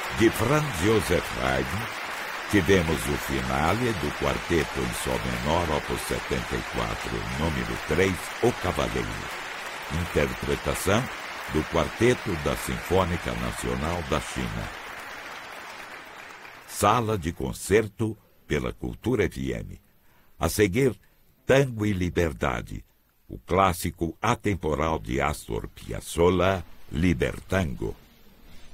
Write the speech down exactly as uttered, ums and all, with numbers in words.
De Franz Joseph Haydn, tivemos o finale do quarteto em sol menor, opus setenta e quatro, número três, O Cavaleiro. Interpretação do quarteto da Sinfônica Nacional da China. Sala de concerto pela Cultura F M. A seguir, Tango e Liberdade, o clássico atemporal de Astor Piazzolla, Libertango.